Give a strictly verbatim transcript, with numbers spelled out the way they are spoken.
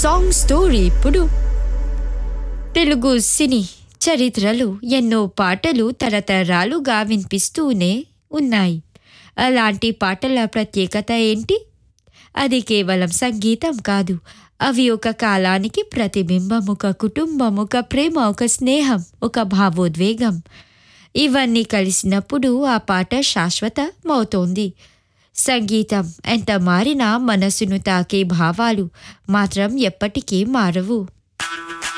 Song story ఇప్పుడు తెలుగు సినీ చరిత్రలో ఎన్నో పాటలు తరతరాలుగా వినిపిస్తూనే ఉన్నాయి. అలాంటి పాటల ప్రత్యేకత ఏంటి? అది కేవలం సంగీతం కాదు. అవి ఒక కాలానికి ప్రతిబింబం, ఒక కుటుంబం, ఒక ప్రేమ, ఒక స్నేహం, ఒక భావోద్వేగం. ఇవన్నీ కలిసినప్పుడు ఆ పాట శాశ్వతమవుతోంది. సంగీతం ఎంత మారినా మనసును తాకే భావాలు మాత్రం ఎప్పటికీ మారవు.